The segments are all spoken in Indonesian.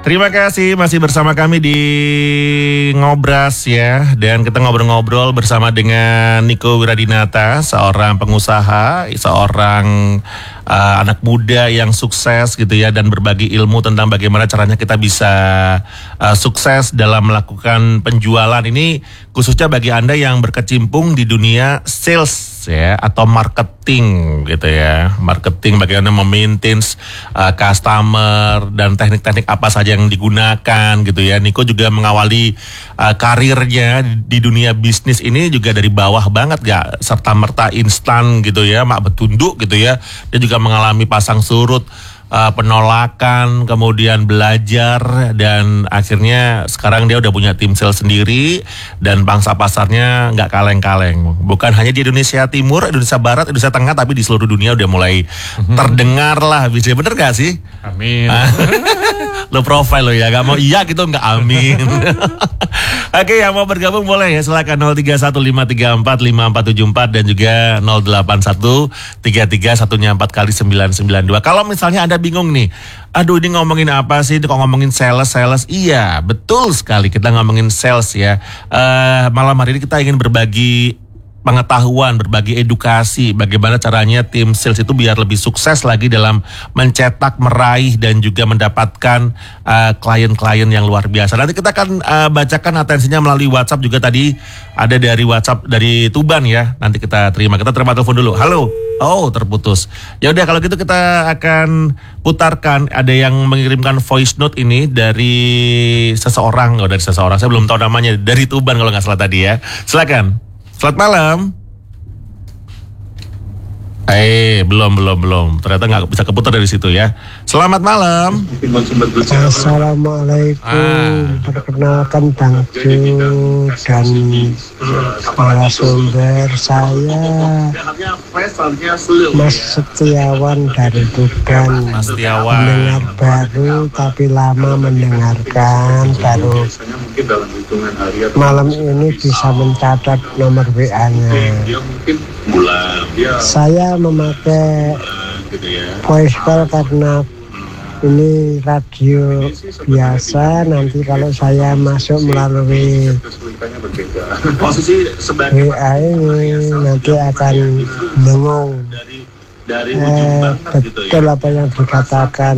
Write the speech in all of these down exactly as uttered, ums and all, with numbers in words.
Terima kasih masih bersama kami di Ngobras ya. Dan kita ngobrol-ngobrol bersama dengan Niko Wiradinata, seorang pengusaha, seorang uh, anak muda yang sukses gitu ya, dan berbagi ilmu tentang bagaimana caranya kita bisa uh, sukses dalam melakukan penjualan. Ini khususnya bagi Anda yang berkecimpung di dunia sales ya, atau marketing gitu ya. Marketing, bagaimana memaintain uh, customer dan teknik-teknik apa saja yang digunakan gitu ya. Niko juga mengawali uh, karirnya di dunia bisnis ini juga dari bawah banget, gak serta merta instan gitu ya, mak betunduk gitu ya. Dia juga mengalami pasang surut, uh, penolakan, kemudian belajar, dan akhirnya sekarang dia udah punya tim sales sendiri dan pangsa pasarnya nggak kaleng-kaleng. Bukan hanya di Indonesia Timur, Indonesia Barat, Indonesia Tengah, tapi di seluruh dunia udah mulai terdengar lah. Bisa bener gak sih? Amin. Lo profile lo ya, gak mau iya gitu, nggak amin. Oke, yang mau bergabung boleh ya, silakan nol tiga satu lima tiga empat lima empat tujuh empat dan juga nol delapan satu tiga tiga satunya empat kali sembilan sembilan dua. Kalau misalnya Anda bingung nih, aduh ini ngomongin apa sih, kok ngomongin sales, sales, iya betul sekali kita ngomongin sales ya. uh, Malam hari ini kita ingin berbagi pengetahuan, berbagi edukasi bagaimana caranya tim sales itu biar lebih sukses lagi dalam mencetak, meraih dan juga mendapatkan uh, klien-klien yang luar biasa. Nanti kita akan uh, bacakan atensinya melalui WhatsApp juga, tadi ada dari WhatsApp dari Tuban ya. Nanti kita terima. Kita terima telepon dulu. Halo. Oh, terputus. Ya udah kalau gitu kita akan putarkan, ada yang mengirimkan voice note ini dari seseorang, oh dari seseorang, saya belum tahu namanya, dari Tuban kalau nggak salah tadi ya. Silakan. Selamat malam. Eh, belum, belum, belum. Ternyata nggak bisa keputar dari situ ya. Selamat malam. Assalamualaikum. Ah. Perkenalkan Bang Jo dan para sumber, saya Mas Setiawan dari Tuban. Mas Setiawan. Mendengar baru tapi lama mendengarkan, baru malam ini bisa mencatat nomor W A-nya. Saya memakai voice call karena ini radio biasa. Nanti kalau saya masuk melalui W A ini nanti akan dengung. Eh, betul apa yang dikatakan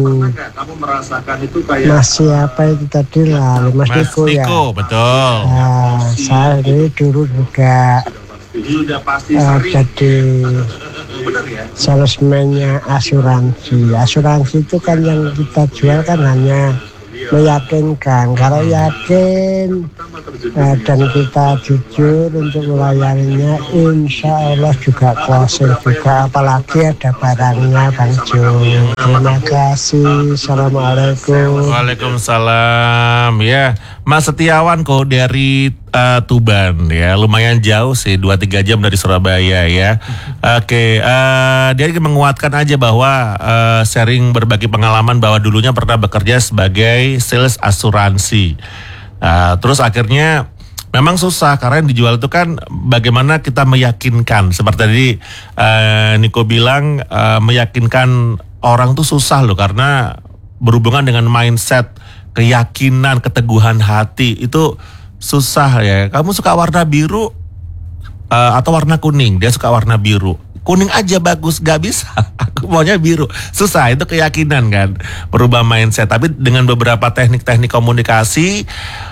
Mas siapa itu tadi lah, Mas Niko ya. Betul. Nah, saya ini dulu juga uh, jadi salesman-nya asuransi. Asuransi itu kan yang kita jual kan hanya meyakinkan. Kalau yakin uh, dan kita jujur untuk melayaninya, insya Allah juga closing juga, apalagi ada barangnya Bang Jo. Terima kasih. Assalamualaikum. Waalaikumsalam. Ya, Mas Setiawan kok dari uh, Tuban ya, lumayan jauh sih, dua tiga jam dari Surabaya ya. Oke, okay, uh, dia menguatkan aja bahwa uh, sharing berbagi pengalaman bahwa dulunya pernah bekerja sebagai sales asuransi. Uh, terus akhirnya memang susah karena yang dijual itu kan bagaimana kita meyakinkan. Seperti tadi uh, Niko bilang, uh, meyakinkan orang tuh susah loh, karena berhubungan dengan mindset, keyakinan, keteguhan hati itu susah ya. Kamu suka warna biru uh, atau warna kuning? Dia suka warna biru. Kuning aja bagus, gak bisa. Aku maunya biru. Susah, itu keyakinan kan. Merubah mindset. Tapi dengan beberapa teknik-teknik komunikasi,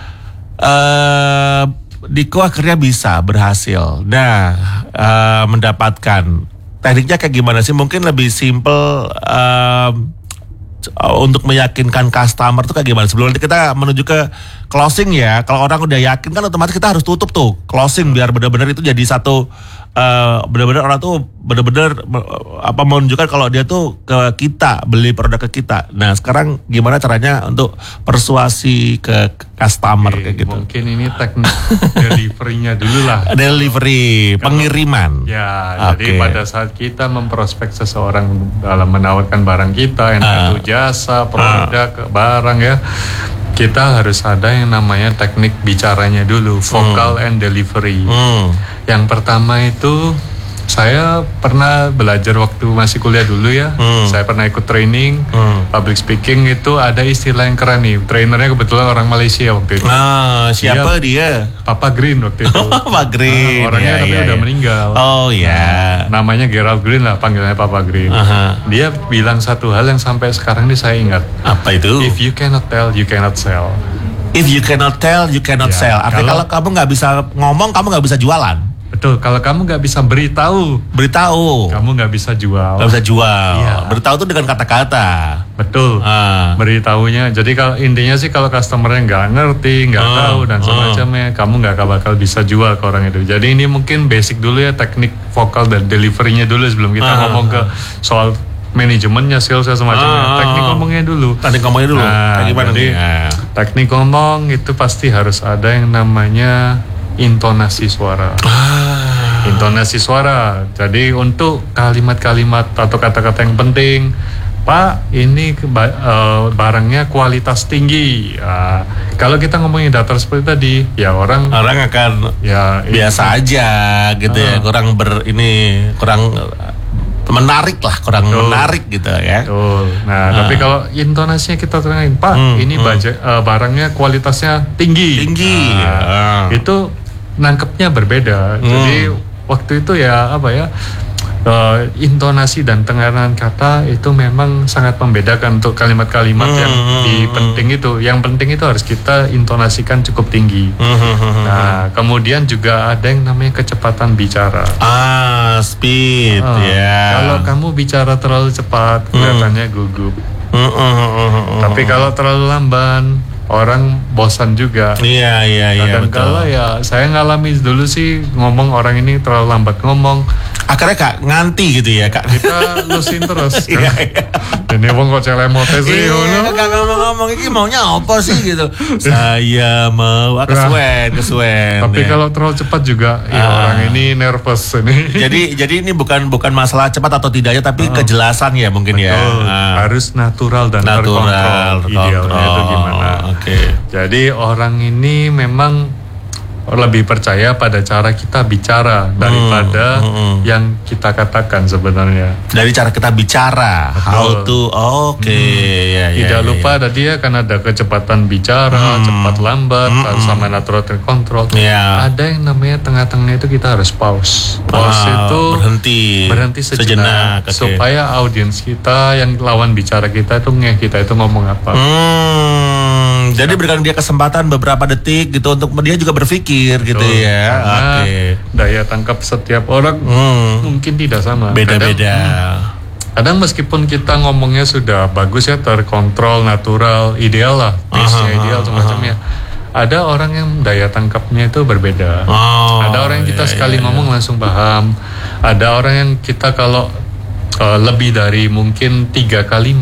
uh, Diko akhirnya bisa berhasil. Nah, uh, mendapatkan tekniknya kayak gimana sih? Mungkin lebih simple. Uh, untuk meyakinkan customer tuh kayak gimana? Sebelum nanti kita menuju ke closing ya. Kalau orang udah yakin kan otomatis kita harus tutup tuh closing biar benar-benar itu jadi satu, uh, benar-benar orang tuh benar-benar uh, apa menunjukkan kalau dia tuh ke kita, beli produk ke kita. Nah, sekarang gimana caranya untuk persuasi ke customer? Oke, kayak gitu. Mungkin ini teknik delivery-nya dulu lah. Delivery, pengiriman. Ya, okay. Jadi pada saat kita memprospek seseorang dalam menawarkan barang kita, entah uh. itu jasa, produk, uh. barang ya, kita harus ada yang namanya teknik bicaranya dulu, vocal hmm. and delivery. Hmm. Yang pertama itu saya pernah belajar waktu masih kuliah dulu ya. Hmm. Saya pernah ikut training Hmm. public speaking, itu ada istilah yang keren nih. Trainernya kebetulan orang Malaysia waktu itu. Ah, siapa dia? Papa Green waktu itu. Pak Green. Ah, orangnya Ya, tapi ya, udah ya. meninggal. Oh ya. Namanya Gerald Green lah, panggilannya Papa Green. Aha. Dia bilang satu hal yang sampai sekarang ini saya ingat. Apa itu? If you cannot tell, you cannot sell. If you cannot tell, you cannot Ya, sell. Artinya kalau, kalau- kamu nggak bisa ngomong, kamu nggak bisa jualan. Betul, kalau kamu nggak bisa beritahu, Beritahu, kamu nggak bisa jual. nggak bisa jual. Iya. Beritahu itu dengan kata-kata. Betul. Ah. Beritahunya. Jadi kalau intinya sih kalau customernya nggak ngerti, nggak Ah, tahu dan ah. semacamnya, kamu nggak bakal bisa jual ke orang itu. Jadi ini mungkin basic dulu ya, teknik vokal dan deliverynya dulu sebelum kita Ah. ngomong ke soal manajemennya, salesnya semacamnya. Ah, ah, Teknik ah. ngomongnya dulu. Tadi ngomongnya dulu. Nah, Kayak gimana jadi nih? Ah. teknik ngomong itu pasti harus ada yang namanya intonasi suara. Ah. Intonasi suara. Jadi untuk kalimat-kalimat atau kata-kata yang penting, Pak, ini keba- eh, barangnya kualitas tinggi. Ah, kalau kita ngomongin datar seperti tadi, ya orang Orang akan ya biasa aja gitu ya, Ah. kurang ber ini kurang eh, menarik lah, kurang Betul. menarik gitu ya. Betul. Nah, Ah. tapi kalau intonasinya kita terangin, Pak, Hmm, ini hmm. baja- eh, barangnya kualitasnya tinggi. Tinggi. Nah, Ah. itu nangkepnya berbeda. Hmm. Jadi waktu itu ya apa ya? eh, intonasi dan tenganan kata itu memang sangat membedakan untuk kalimat-kalimat Hmm, yang hmm, di hmm. penting itu. Yang penting itu harus kita intonasikan cukup tinggi. Hmm. Nah, kemudian juga ada yang namanya kecepatan bicara. Ah, speed Ah, ya. Kalau kamu bicara terlalu cepat, kelihatannya gugup. Hmm, hmm, hmm, hmm, hmm. Tapi kalau terlalu lamban, orang bosan juga. Iya iya iya Kadang betul. kala ya saya ngalami dulu sih ngomong orang ini terlalu lambat ngomong, Akhirnya kak nganti gitu ya kak. kita lusin terus. Iya iya. Ini wong kok celemote sih, Iya, ngono. kak ngomong-ngomong ini maunya apa sih gitu. Saya mau ah, kesuwen kesuwen. Tapi ya. kalau terlalu cepat juga, ya Ah. orang ini nervous ini. jadi jadi ini bukan bukan masalah cepat atau tidaknya tapi kejelasan ya mungkin ya. Betul. Ah. Harus natural dan Natural, terkontrol. Idealnya itu terkontrol. gimana? Oke. Jadi orang ini memang lebih percaya pada cara kita bicara daripada hmm, hmm. yang kita katakan sebenarnya. Dari cara kita bicara, how to, oke, ya, ya, Tidak ya, lupa ya. tadi ya kan ada kecepatan bicara, Hmm. cepat lambat, Hmm. sama natural terkontrol. Ya. Ada yang namanya tengah-tengah itu kita harus pause. Pause Ah, itu berhenti, berhenti sejenak, sejenak, oke. supaya audiens kita yang lawan bicara kita itu ngeh kita itu ngomong apa. Hmm, jadi berikan dia kesempatan beberapa detik gitu untuk dia juga berpikir gitu Betul. ya. Karena Oke. daya tangkap setiap orang Hmm, mungkin tidak sama. beda-beda. Kadang, kadang meskipun kita ngomongnya sudah bagus ya, terkontrol, natural, ideal lah, pace-nya Aha, ideal aha, semacamnya. Ada orang yang daya tangkapnya itu berbeda. Oh, Ada orang yang kita iya, sekali iya, ngomong langsung paham. Ada orang yang kita kalau eh, lebih dari mungkin tiga kali